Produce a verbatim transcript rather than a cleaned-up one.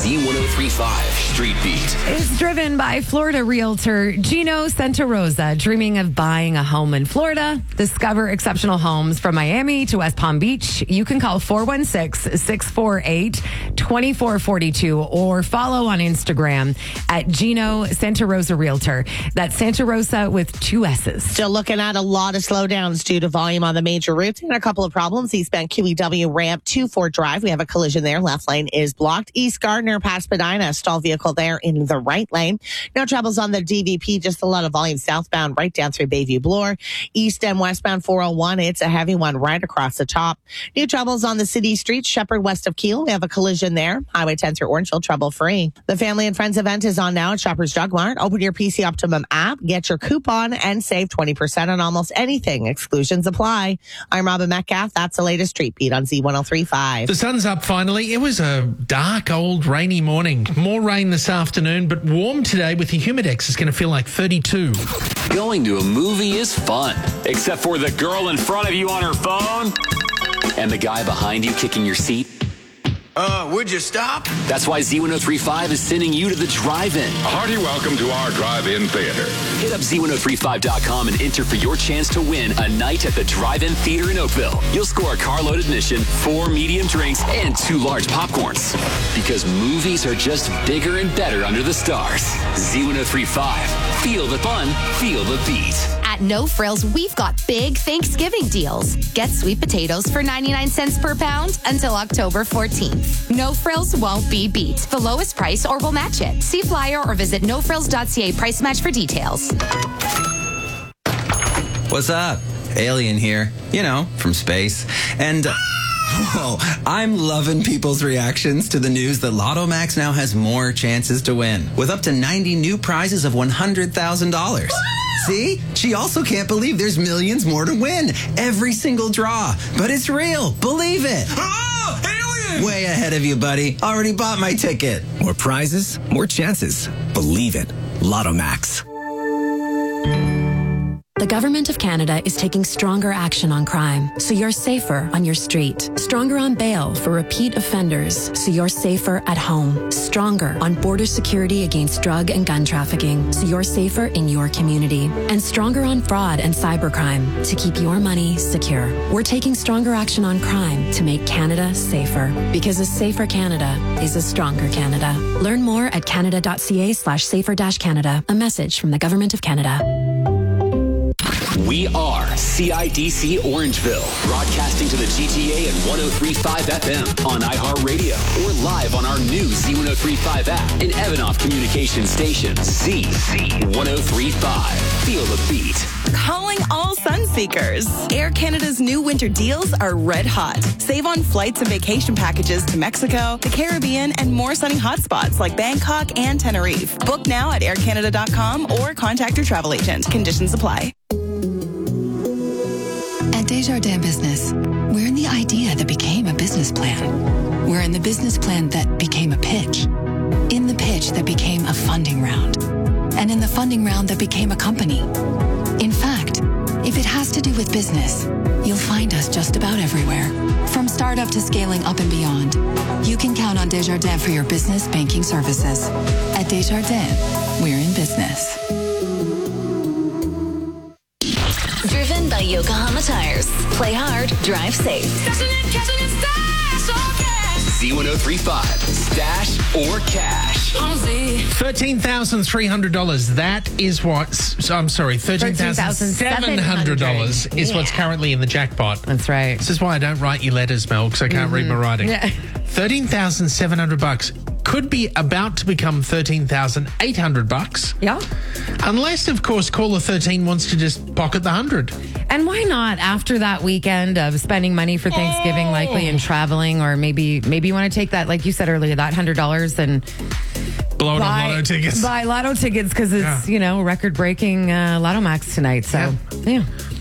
Z one oh three point five Street Beat. It's driven by Florida realtor Gino Santa Rosa. Dreaming of buying a home in Florida? Discover exceptional homes from Miami to West Palm Beach. You can call four one six, six four eight, two four four two or follow on Instagram at Gino Santa Rosa Realtor. That's Santa Rosa with two S's. Still looking at a lot of slowdowns due to volume on the major routes and a couple of problems. Eastbound Q E W ramp to Fort Drive. We have a collision there. Left lane is blocked. East Gardner past Spadina. Stall vehicle there in the right lane. No troubles on the D V P. Just a lot of volume southbound right down through Bayview Bloor. East and westbound four oh one. It's a heavy one right across the top. New troubles on the city streets. Shepherd west of Kiel. We have a collision there. Highway ten through Orangeville, trouble free. The Family and Friends event is on now at Shoppers Drug Mart. Open your P C Optimum app, get your coupon, and save twenty percent on almost anything. Exclusions apply. I'm Robin Metcalf. That's the latest Street Beat on Z one oh three point five. The sun's up finally. It was a dark, old, rainy morning. More rain this afternoon, but warm today with the Humidex. It's going to feel like thirty-two. Going to a movie is fun, except for the girl in front of you on her phone and the guy behind you kicking your seat. Uh, would you stop? That's why Z one oh three point five is sending you to the drive-in. A hearty welcome to our drive-in theater. Hit up Z one oh three point five dot com and enter for your chance to win a night at the drive-in theater in Oakville. You'll score a carload admission, four medium drinks, and two large popcorns. Because movies are just bigger and better under the stars. Z one oh three point five. Feel the fun, feel the beat. At No Frills, we've got big Thanksgiving deals. Get sweet potatoes for ninety-nine cents per pound until October fourteenth. No Frills won't be beat. The lowest price or we'll match it. See flyer or visit no frills dot c a price match for details. What's up? Alien here. You know, from space. And... Uh, oh, I'm loving people's reactions to the news that Lotto Max now has more chances to win, with up to ninety new prizes of one hundred thousand dollars. See? She also can't believe there's millions more to win. Every single draw. But it's real. Believe it. Oh, alien! Way ahead of you, buddy. Already bought my ticket. More prizes, more chances. Believe it. Lotto Max. The Government of Canada is taking stronger action on crime, so you're safer on your street. Stronger on bail for repeat offenders, so you're safer at home. Stronger on border security against drug and gun trafficking, so you're safer in your community. And stronger on fraud and cybercrime, to keep your money secure. We're taking stronger action on crime to make Canada safer, because a safer Canada is a stronger Canada. Learn more at canada dot c a slash safer dash Canada. A message from the Government of Canada. We are C I D C Orangeville, broadcasting to the G T A at one oh three point five F M on iHeartRadio or live on our new Z one oh three point five app and Evanoff Communication Station, Z one oh three point five. Feel the beat. Calling all sun seekers. Air Canada's new winter deals are red hot. Save on flights and vacation packages to Mexico, the Caribbean, and more sunny hotspots like Bangkok and Tenerife. Book now at air canada dot com or contact your travel agent. Conditions apply. At Desjardins Business, we're in the idea that became a business plan. We're in the business plan that became a pitch. In the pitch that became a funding round. And in the funding round that became a company. In fact, if it has to do with business, you'll find us just about everywhere. From startup to scaling up and beyond, you can count on Desjardins for your business banking services. At Desjardins, we're in business. Driven by Yokohama Tires. Play hard, drive safe. Z one oh three point five. Stash or cash? thirteen thousand three hundred dollars. That is what's, I'm sorry, thirteen thousand seven hundred dollars is what's currently in the jackpot. That's right. This is why I don't write you letters, Mel, because I can't mm-hmm. read my writing. Yeah. thirteen thousand seven hundred bucks could be about to become thirteen thousand eight hundred bucks. Yeah. Unless, of course, caller thirteen wants to just pocket the hundred. And why not after that weekend of spending money for Thanksgiving, oh. likely, and traveling, or maybe maybe you want to take that, like you said earlier, that hundred dollars and blow it on lotto tickets. Buy lotto tickets because it's, yeah. you know, record breaking uh, Lotto Max tonight. So, yeah. yeah.